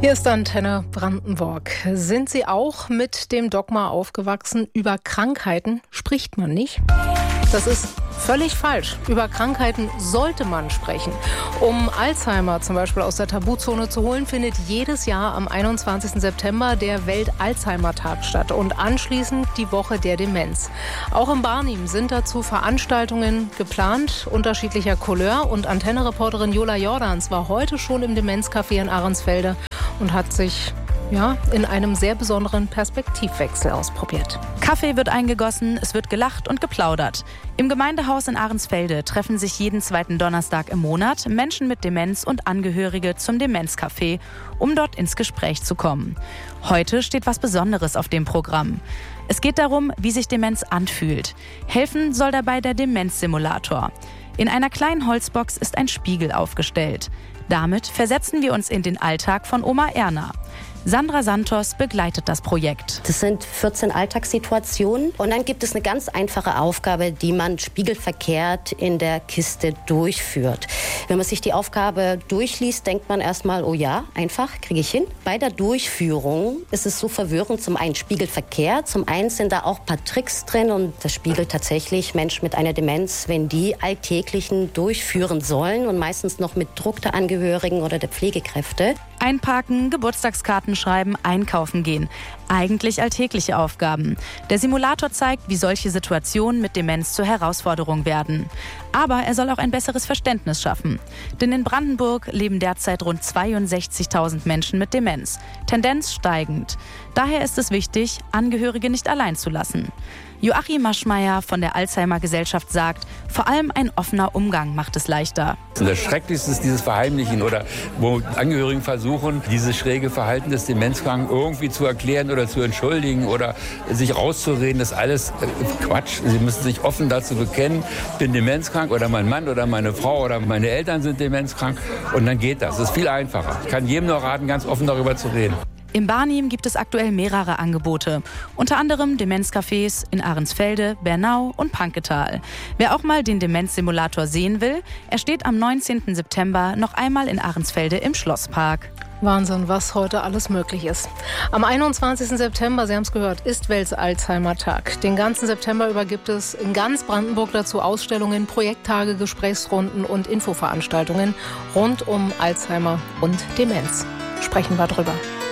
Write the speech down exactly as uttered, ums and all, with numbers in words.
Hier ist Antenne Brandenburg. Sind Sie auch mit dem Dogma aufgewachsen, über Krankheiten spricht man nicht? Das ist völlig falsch. Über Krankheiten sollte man sprechen. Um Alzheimer zum Beispiel aus der Tabuzone zu holen, findet jedes Jahr am einundzwanzigsten September der Welt-Alzheimer-Tag statt und anschließend die Woche der Demenz. Auch in Barnim sind dazu Veranstaltungen geplant, unterschiedlicher Couleur, und Antenne-Reporterin Jola Jordans war heute schon im Demenzcafé in Ahrensfelde und hat sich ja, in einem sehr besonderen Perspektivwechsel ausprobiert. Kaffee wird eingegossen, es wird gelacht und geplaudert. Im Gemeindehaus in Ahrensfelde treffen sich jeden zweiten Donnerstag im Monat Menschen mit Demenz und Angehörige zum Demenzcafé, um dort ins Gespräch zu kommen. Heute steht was Besonderes auf dem Programm. Es geht darum, wie sich Demenz anfühlt. Helfen soll dabei der Demenzsimulator. In einer kleinen Holzbox ist ein Spiegel aufgestellt. Damit versetzen wir uns in den Alltag von Oma Erna. Sandra Santos begleitet das Projekt. Das sind vierzehn Alltagssituationen und dann gibt es eine ganz einfache Aufgabe, die man spiegelverkehrt in der Kiste durchführt. Wenn man sich die Aufgabe durchliest, denkt man erstmal, oh ja, einfach, kriege ich hin. Bei der Durchführung ist es so verwirrend, zum einen spiegelverkehrt, zum einen sind da auch ein paar Tricks drin und das spiegelt tatsächlich Menschen mit einer Demenz, wenn die Alltäglichen durchführen sollen und meistens noch mit Druck der Angehörigen oder der Pflegekräfte. Einparken, Geburtstagskarten schreiben, einkaufen gehen. Eigentlich alltägliche Aufgaben. Der Simulator zeigt, wie solche Situationen mit Demenz zur Herausforderung werden. Aber er soll auch ein besseres Verständnis schaffen. Denn in Brandenburg leben derzeit rund zweiundsechzigtausend Menschen mit Demenz. Tendenz steigend. Daher ist es wichtig, Angehörige nicht allein zu lassen. Joachim Maschmeyer von der Alzheimer-Gesellschaft sagt, vor allem ein offener Umgang macht es leichter. Das Schrecklichste ist dieses Verheimlichen oder wo Angehörigen versuchen, dieses schräge Verhalten des Demenzkranken irgendwie zu erklären oder zu entschuldigen oder sich rauszureden. Das ist alles Quatsch. Sie müssen sich offen dazu bekennen, ich bin demenzkrank oder mein Mann oder meine Frau oder meine Eltern sind demenzkrank und dann geht das. Das ist viel einfacher. Ich kann jedem nur raten, ganz offen darüber zu reden. In Barnim gibt es aktuell mehrere Angebote, unter anderem Demenzcafés in Ahrensfelde, Bernau und Panketal. Wer auch mal den Demenzsimulator sehen will, er steht am neunzehnten September noch einmal in Ahrensfelde im Schlosspark. Wahnsinn, was heute alles möglich ist. Am einundzwanzigsten September, Sie haben es gehört, ist Welt-Alzheimer-Tag. Den ganzen September über gibt es in ganz Brandenburg dazu Ausstellungen, Projekttage, Gesprächsrunden und Infoveranstaltungen rund um Alzheimer und Demenz. Sprechen wir drüber.